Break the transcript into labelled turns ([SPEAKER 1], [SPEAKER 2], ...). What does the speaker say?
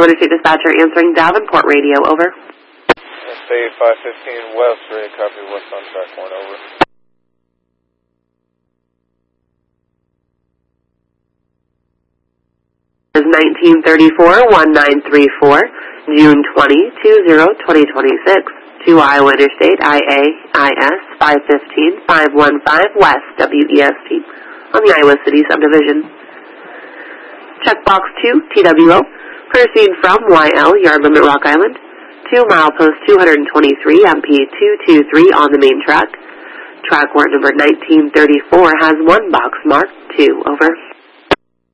[SPEAKER 1] Iowa Interstate Dispatcher answering Davenport Radio, over.
[SPEAKER 2] State 515 West, ready to copy west on track 1, over.
[SPEAKER 1] Is 1934-1934, June 20-2026, to Iowa Interstate IAIS 515-515 West, WEST, on the Iowa City subdivision. Checkbox 2, TWO, proceed from YL, Yard Limit, Rock Island, to milepost 223, MP 223 on the main track. Track warrant number 1934 has one box marked 2, over.